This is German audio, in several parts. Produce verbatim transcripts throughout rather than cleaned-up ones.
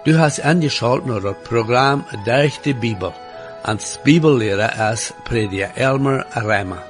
Du hast angeschaut naar het programma Durch de Bibel. Als Bibellehrer ist Prediger Elmer Rema.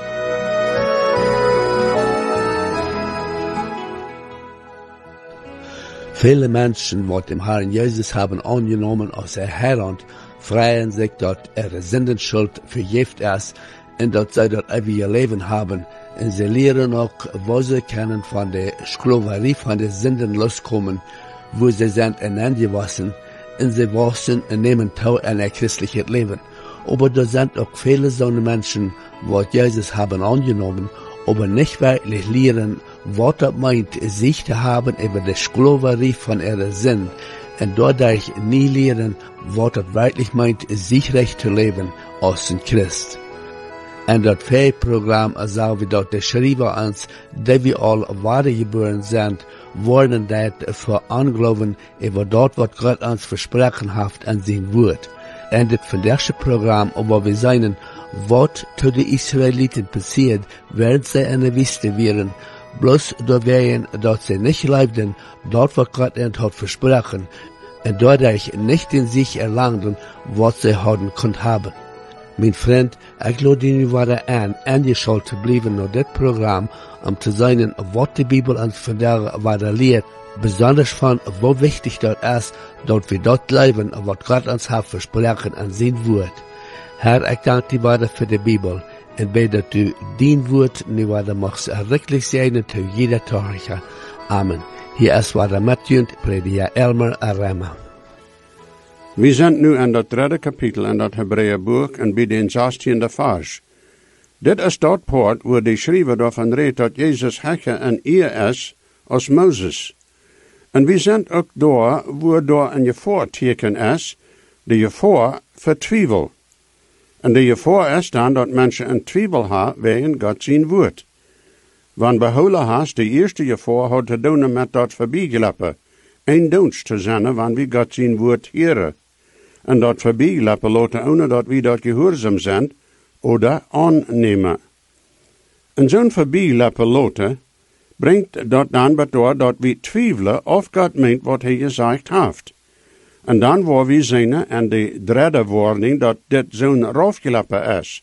Viele Menschen, die dem Herrn Jesus haben angenommen als ihr Heiland, freuen sich, dass ihre Sündenschuld vergibt ist und dass sie das ewige Leben haben. Und sie lehren auch, wo sie können von der Sklaverei von den Sünden loskommen, wo sie sind hineingewaschen, und sie wachsen und nehmen teil an ihr christliches Leben. Aber da sind auch viele so Menschen, die Jesus haben angenommen, aber nicht wirklich lehren, was das meint, sich zu haben über die Sklaverei von ihrer Sinn, und dadurch nie lehren, was das wirklich meint, sich recht zu leben als ein Christ. Und das Fähigprogramm, so wie dort der Schreiber uns, die wir all wiedergeboren sind, worden das für Anglauben über dort, was Gott uns versprochen hat an sein Wort. Und das von diesem Programm, wo wir sehen, was zu den Israeliten passiert, während sie in der Wüste wären, bloß da wären, dass sie nicht lebten, dort, was Gott ihnen hat versprochen, und dadurch nicht in sich erlangten, was sie haben konnten haben. Mein Freund, ich lade ihn wieder an, angeschaut zu bleiben nach das Programm, um zu sehen, was die Bibel uns von der weiter lehrt, besonders von, wo wichtig das ist, dass wir dort leben, was Gott uns hat versprochen an sein Wort. Herr, ich danke dir weiter für die Bibel, und bete, dass du dein Wort nicht weiter machst, wirklich sein zu jeder Tag. Amen. Hier ist weiter Matthew, Prediger Elmer Rema. Wir sind nu in dat derde kapitel in dat Hebräerbuch en bij den zestiende vers. Dit is dat poort waar de schrijver daarvan redt dat Jezus hecher en eer is als Moses. En we zijn ook daar waar daar een gevaarteken is, de gevaar voor twijfel. En de gevaar is dan dat mensen een twijfel hebben wegen God zijn woord. Want behouden haast de eerste gevaar had te doen met dat voorbijgelappen, een dienst te zijn wanneer we God zijn woord heren. En dat voorbijgelappen laten ohne dat we dat gehoorzaam zijn, oder aannemen. En zo'n voorbijgelappen laten brengt dat dan bedoor dat we twijfelen of God meent wat hij gezegd heeft. En dan waar we zijn en de derde woording dat dit zo'n raafgelappen is.